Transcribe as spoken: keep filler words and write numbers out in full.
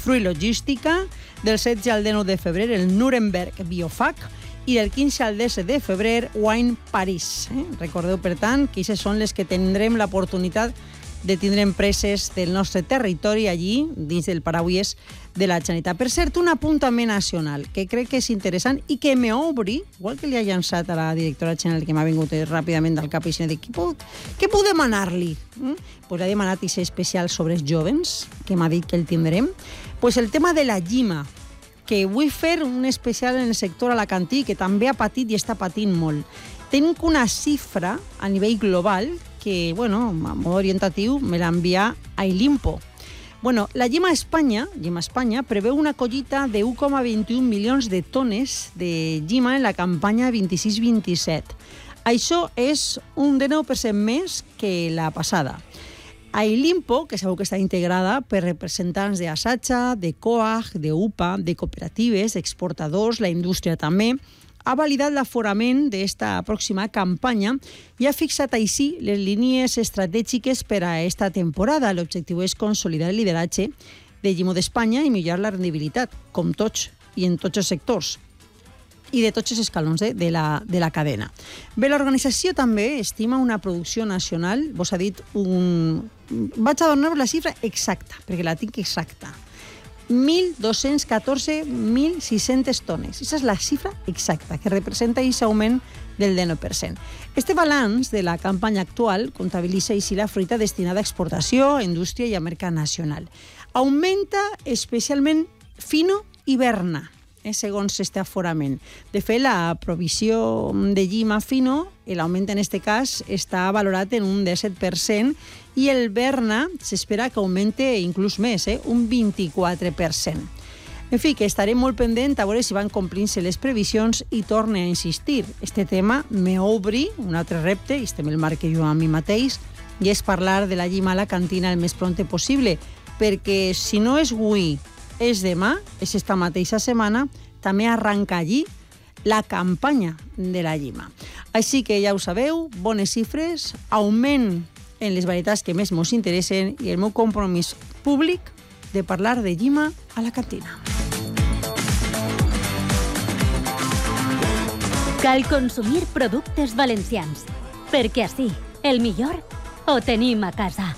Fruit Logística, del setze al dinou de febrer el Nuremberg Biofac i del quinze al disset de febrer Wine Paris. Eh? Recordeu, per tant, que aquestes són les que tindrem l'oportunitat de tindre empreses del nostre territori allí, dins del paraules de la Generalitat. Per cert, un apuntament nacional que crec que és interessant i que m'obri, igual que li ha llançat a la directora general, que m'ha vingut ràpidament del cap i sinó de què puc, què puc demanar-li? Mm? Pues li ha demanat aquest especial sobre els jovens, que m'ha dit que el tindrem. Pues el tema de la llima, que vull fer un especial en el sector alacantí, que també ha patit i està patint molt. Tinc una xifra a nivell global que, bueno, a mode orientatiu, me l'envia a Ilimpo. Bueno, la Llima Espanya, Llima Espanya preveu una collita de u coma vint un milions de tones de llima en la campanya vint-i-sis vint-i-set. Això és un dinou per cent més que la passada. A Ilimpo, que sabeu que està integrada per representants d'Asatxa, de Coag, de U P A, de cooperatives, exportadors, la indústria també, ha validat l'aforament d'esta pròxima campanya i ha fixat així les línies estratègiques per a esta temporada. L'objectiu és consolidar el lideratge de Llima d'Espanya i millorar la rendibilitat, com tots i en tots els sectors i de tots els escalons eh, de, la, de la cadena. Bé, l'organització també estima una producció nacional, vos ha dit un... Vaig a donar-vos la xifra exacta, perquè la tinc exacta. mil dos-cents catorze mil sis-centes tones. Aquesta és la xifra exacta, que representa aquest augment del dinou per cent. Este balanç de la campanya actual comptabilitza així la fruita destinada a exportació, a indústria i a mercat nacional. Augmenta especialment fino i berna, eh, segons este aforament. De fet, la provisió de llima fino, l'augment en aquest cas, està valorat en un disset per cent i el berna s'espera que augmente inclús més, eh, un vint-i-quatre per cent. En fi, que estaré molt pendent a veure si van complint-se les previsions i torne a insistir. Este tema m'obri un altre repte, i este me'l marque jo a mi mateix, i és parlar de la llima a la cantina el més prompte possible, perquè si no és avui, és demà, és esta mateixa setmana, també arranca allí la campanya de la llima. Així que ja ho sabeu, bones xifres, augment en les varietats que més ens interessen i el meu compromís públic de parlar de llima a la cantina. Cal consumir productes valencians, perquè així el millor ho tenim a casa.